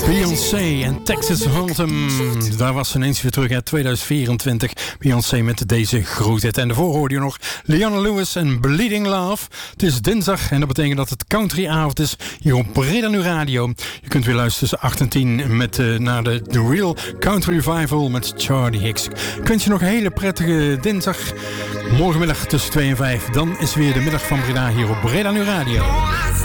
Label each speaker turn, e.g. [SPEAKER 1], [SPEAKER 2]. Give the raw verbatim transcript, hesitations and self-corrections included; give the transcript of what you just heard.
[SPEAKER 1] Beyoncé en Texas Hold'em. Daar was ze ineens weer terug uit tweeduizend vierentwintig. Beyoncé met deze grootheid. En daarvoor hoorde je nog Leona Lewis en Bleeding Love. Het is dinsdag en dat betekent dat het countryavond is hier op Breda Nu Radio. Je kunt weer luisteren tussen acht en tien met, uh, naar de The Real Country Revival met Charlie Hicks. Ik wens je nog een hele prettige dinsdag. Morgenmiddag tussen twee en vijf. Dan is weer de middag van Breda hier op Breda Nu Radio.